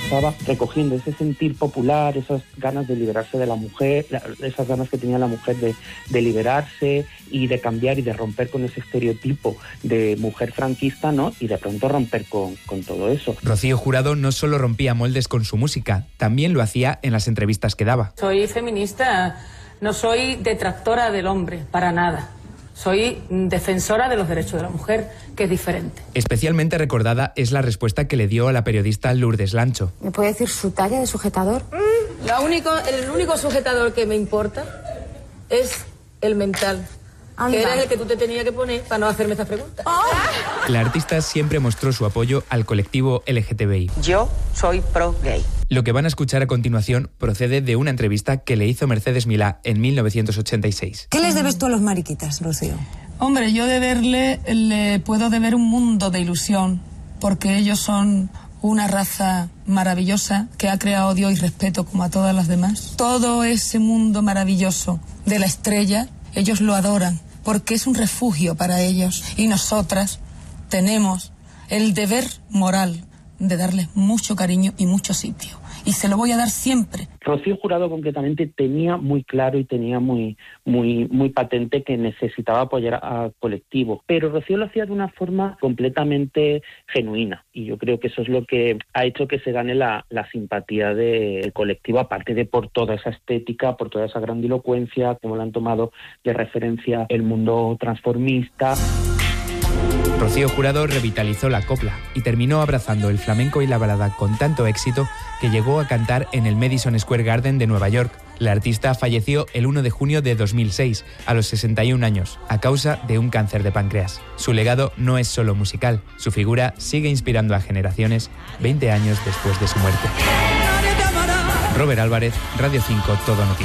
estaba recogiendo ese sentir popular, esas ganas de liberarse de la mujer, esas ganas que tenía la mujer de liberarse y de cambiar y de romper con ese estereotipo de mujer franquista, ¿no? Y de pronto romper con todo eso. Rocío Jurado no solo rompía moldes con su música, también lo hacía en las entrevistas que daba. Soy feminista, no soy detractora del hombre, para nada. Soy defensora de los derechos de la mujer, que es diferente. Especialmente recordada es la respuesta que le dio a la periodista Lourdes Lancho. ¿Me puede decir su talla de sujetador? El único sujetador que me importa es el mental. Anda. Que era el que tú te tenías que poner para no hacerme estas preguntas. ¡Oh! La artista siempre mostró su apoyo al colectivo LGTBI. Yo soy pro-gay. Lo que van a escuchar a continuación procede de una entrevista que le hizo Mercedes Milá en 1986. ¿Qué les debes tú a los mariquitas, Rocío? Hombre, yo le puedo deber un mundo de ilusión, porque ellos son una raza maravillosa que ha creado Dios y respeto como a todas las demás. Todo ese mundo maravilloso de la estrella, ellos lo adoran, porque es un refugio para ellos. Y nosotras tenemos el deber moral de darles mucho cariño y mucho sitio. Y se lo voy a dar siempre. Rocío Jurado concretamente tenía muy claro y tenía muy patente que necesitaba apoyar al colectivo, pero Rocío lo hacía de una forma completamente genuina y yo creo que eso es lo que ha hecho que se gane la simpatía del colectivo, aparte de por toda esa estética, por toda esa grandilocuencia, como lo han tomado de referencia el mundo transformista. Rocío Jurado revitalizó la copla y terminó abrazando el flamenco y la balada con tanto éxito que llegó a cantar en el Madison Square Garden de Nueva York. La artista falleció el 1 de junio de 2006, a los 61 años, a causa de un cáncer de páncreas. Su legado no es solo musical, su figura sigue inspirando a generaciones 20 años después de su muerte. Robert Álvarez, Radio 5, Todo Noticias.